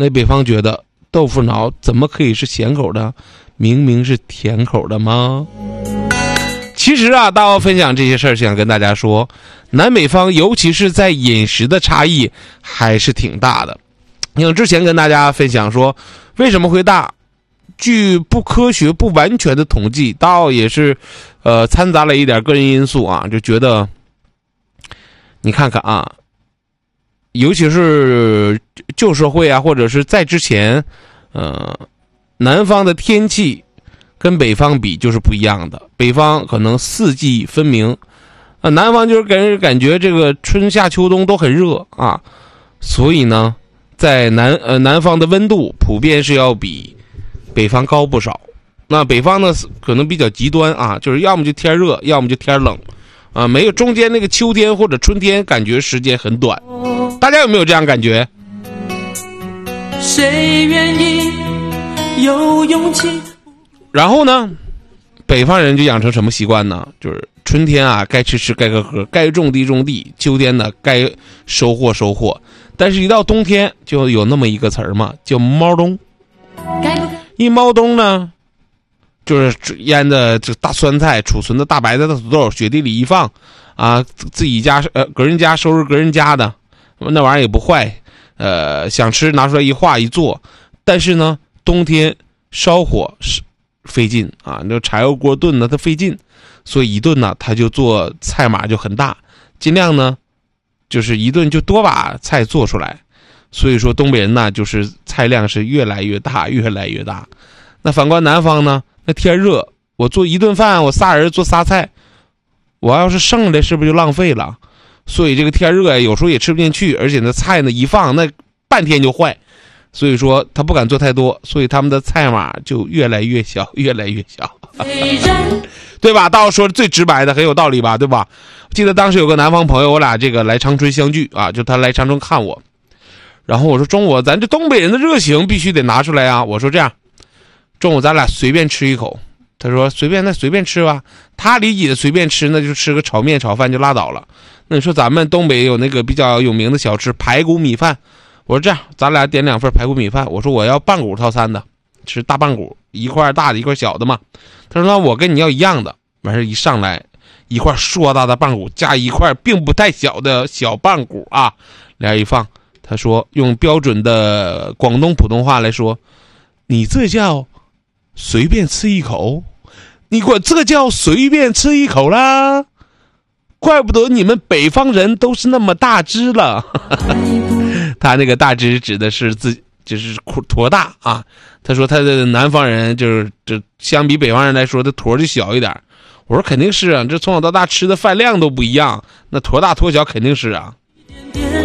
那北方觉得豆腐脑怎么可以是咸口的，明明是甜口的吗？其实啊，大奥分享这些事儿想跟大家说，南北方尤其是在饮食的差异还是挺大的。因为之前跟大家分享说为什么会大，据不科学不完全的统计，大奥也是掺杂了一点个人因素啊，就觉得你看看啊，尤其是旧社会啊，或者是在之前南方的天气跟北方比就是不一样的，北方可能四季分明，南方就是给人感觉这个春夏秋冬都很热啊，所以呢，在南方的温度普遍是要比北方高不少。那北方呢可能比较极端啊，就是要么就天热，要么就天冷啊，没有中间那个秋天或者春天，感觉时间很短。大家有没有这样感觉？谁愿意有勇气？然后呢，北方人就养成什么习惯呢？就是春天啊，该吃吃，该喝喝，该种地种地；秋天呢，该收获收获。但是，一到冬天，就有那么一个词儿嘛，叫猫冬。一猫冬呢，就是腌的这大酸菜，储存的大白菜、大土豆，雪地里一放，啊，自己家隔人家收拾隔人家的，那玩意儿也不坏，想吃拿出来一化一做。但是呢，冬天烧火是费劲啊，那柴油锅炖呢它费劲，所以一顿呢它就做菜码就很大，尽量呢就是一顿就多把菜做出来。所以说东北人呢就是菜量是越来越大越来越大。那反观南方呢，那天热，我做一顿饭，我仨人做仨菜，我要是剩的是不是就浪费了？所以这个天热有时候也吃不进去，而且那菜呢一放那半天就坏，所以说他不敢做太多，所以他们的菜码就越来越小越来越小对吧？到说最直白的很有道理吧，对吧？记得当时有个南方朋友，我俩这个来长春相聚啊，就他来长春看我，然后我说中午咱这东北人的热情必须得拿出来啊，我说这样中午咱俩随便吃一口，他说随便，那随便吃吧。他理解的随便吃那就吃个炒面炒饭就拉倒了。那你说咱们东北有那个比较有名的小吃排骨米饭，我说这样咱俩点2份排骨米饭，我说我要半骨套餐的，吃大半骨，一块大的一块小的嘛。他说那我跟你要一样的，完事一上来一块硕大的半骨加一块并不太小的小半骨啊，俩一放，他说用标准的广东普通话来说，你这叫随便吃一口，你管这叫随便吃一口啦？怪不得你们北方人都是那么大只了。他那个大只指的是就是坨大啊。他说他的南方人就是这相比北方人来说，他坨就小一点。我说肯定是啊，这从小到大吃的饭量都不一样，那坨大坨小肯定是啊。